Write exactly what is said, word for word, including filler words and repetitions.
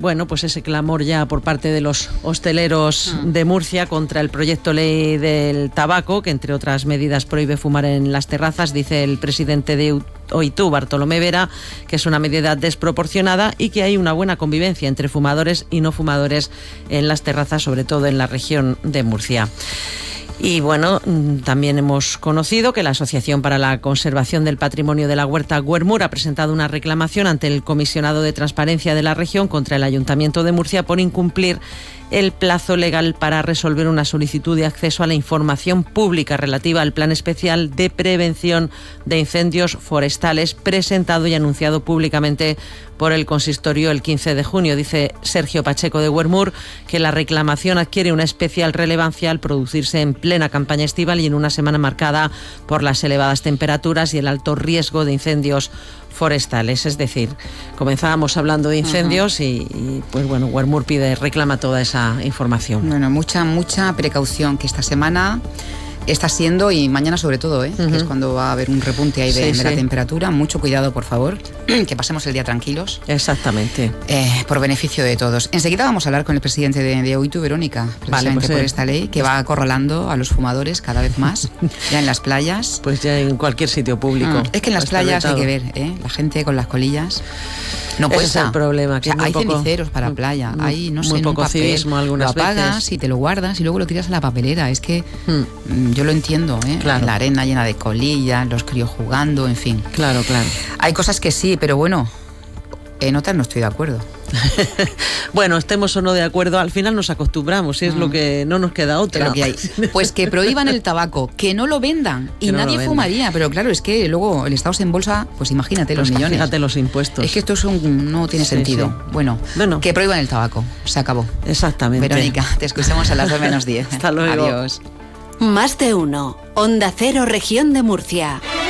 bueno, pues ese clamor ya por parte de los hosteleros mm. de Murcia contra el proyecto ley del tabaco, que entre otras medidas prohíbe fumar en las terrazas. Dice el presidente de OITU, Bartolomé Vera, que es una medida desproporcionada y que hay una buena convivencia entre fumadores y no fumadores en las terrazas, sobre todo en la región de Murcia. Y bueno, también hemos conocido que la Asociación para la Conservación del Patrimonio de la Huerta Güermur ha presentado una reclamación ante el Comisionado de Transparencia de la región contra el Ayuntamiento de Murcia por incumplir el plazo legal para resolver una solicitud de acceso a la información pública relativa al Plan Especial de Prevención de Incendios Forestales presentado y anunciado públicamente por el consistorio el quince de junio. Dice Sergio Pacheco de Güermur que la reclamación adquiere una especial relevancia al producirse en plena campaña estival y en una semana marcada por las elevadas temperaturas y el alto riesgo de incendios forestales. Es decir, comenzábamos hablando de incendios uh-huh. y, y pues bueno, Güermur pide, reclama toda esa información. Bueno, mucha, mucha precaución, que esta semana está siendo, y mañana sobre todo, ¿eh? Uh-huh. que es cuando va a haber un repunte ahí de, sí, de sí. la temperatura. Mucho cuidado, por favor, que pasemos el día tranquilos. Exactamente. Eh, por beneficio de todos. Enseguida vamos a hablar con el presidente de, de OITU, Verónica, precisamente vale, pues, por eh, esta ley, que va acorralando a los fumadores cada vez más, ya en las playas. Pues ya en cualquier sitio público. Mm. Es que en las playas hay que ver, ¿eh? La gente con las colillas. No Ese cuesta. es el problema. Que o sea, hay poco, ceniceros para muy, playa, hay, no muy sé, poco un papel, civismo algunas lo apagas veces. y te lo guardas y luego lo tiras a la papelera. Es que mm. yo lo entiendo, ¿eh? Claro. La arena llena de colillas, los críos jugando, en fin. Claro, claro. Hay cosas que sí, pero bueno, en otras no estoy de acuerdo. Bueno, estemos o no de acuerdo, al final nos acostumbramos y es mm. lo que no nos queda otra. Lo que hay. Pues que prohíban el tabaco, que no lo vendan y no nadie fumaría, pero claro, es que luego el Estado se embolsa, pues imagínate pues los millones. Fíjate los impuestos. Es que esto es un, no tiene sí, sentido. Sí. Bueno, bueno, que prohíban el tabaco, se acabó. Exactamente. Verónica, te escuchamos a las dos menos diez. Hasta luego. Adiós. Más de uno. Onda Cero, Región de Murcia.